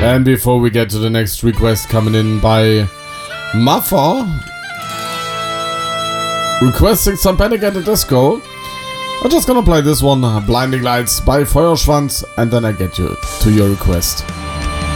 And before we get to the next request coming in by Muffa, requesting some Panic at the Disco, I'm just gonna play this one, Blinding Lights by Feuerschwanz, and then I get you to your request.